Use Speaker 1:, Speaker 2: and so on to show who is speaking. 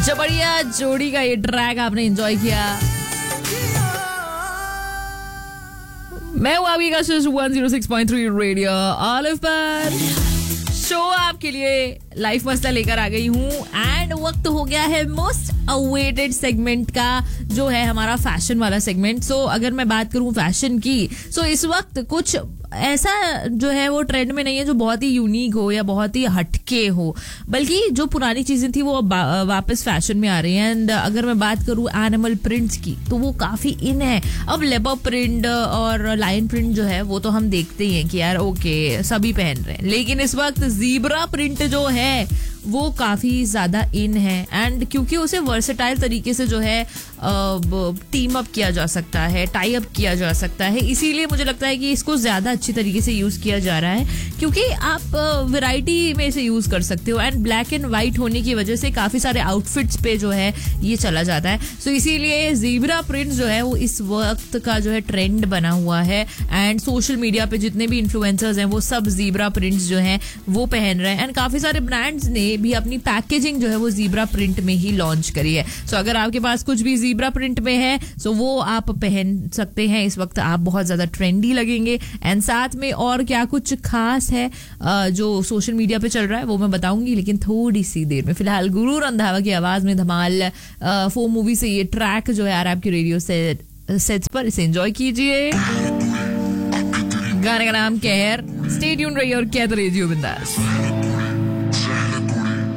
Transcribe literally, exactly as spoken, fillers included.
Speaker 1: बढ़िया जोड़ी का ये ट्रैक आपने एंजॉय किया। मैं हूं आपकी कशिश one zero six point three radio olive पर शो आपके लिए लाइफ मसला लेकर आ गई हूँ। एंड वक्त हो गया है मोस्ट अवेटेड सेगमेंट का, जो है हमारा फैशन वाला सेगमेंट। सो so, अगर मैं बात करूँ फैशन की, सो so, इस वक्त कुछ ऐसा जो है वो ट्रेंड में नहीं है जो बहुत ही यूनिक हो या बहुत ही हटके हो, बल्कि जो पुरानी चीजें थी वो वापस फैशन में आ रही हैं। एंड अगर मैं बात करूँ एनिमल प्रिंट्स की, तो वो काफी इन है। अब लेपर्ड प्रिंट और लायन प्रिंट जो है वो तो हम देखते ही हैं कि यार ओके सभी पहन रहे हैं, लेकिन इस वक्त ज़ीब्रा प्रिंट जो है वो काफी ज्यादा इन है। एंड क्योंकि उसे वर्सेटाइल तरीके से जो है टीम अप किया जा सकता है, टाई अप किया जा सकता है, इसीलिए मुझे लगता है कि इसको ज्यादा अच्छी तरीके से यूज किया जा रहा है, क्योंकि आप वैरायटी में इसे यूज कर सकते हो। एंड ब्लैक एंड व्हाइट होने की वजह से काफी सारे आउटफिट्स पे जो है ये चला जाता है। सो so, इसीलिए ज़ीब्रा प्रिंट जो है वो इस वक्त का जो है ट्रेंड बना हुआ है। एंड सोशल मीडिया पे जितने भी इन्फ्लुएंसर्स हैं वो सब ज़ीब्रा प्रिंट्स जो हैं वो पहन रहे हैं। एंड काफी सारे ब्रांड्स ने भी अपनी पैकेजिंग जो है वो ज़ीब्रा प्रिंट में ही लॉन्च करी है। सो so, अगर आपके पास कुछ भी ज़ीब्रा प्रिंट में है सो so वो आप पहन सकते हैं। इस वक्त आप बहुत ज्यादा ट्रेंडी लगेंगे। एंड साथ में और क्या कुछ खास है जो सोशल मीडिया पे चल रहा है वो मैं बताऊंगी, लेकिन थोड़ी सी देर में। फिलहाल गुरु रंधावा की आवाज में धमाल फोर मूवी से ये ट्रैक जो है आ रहा है आपकी रेडियो से सेट्स पर, इसे एंजॉय कीजिए। गाने का नाम कहर। स्टे ट्यून्ड रहिए और कहते रहिए बिंदास।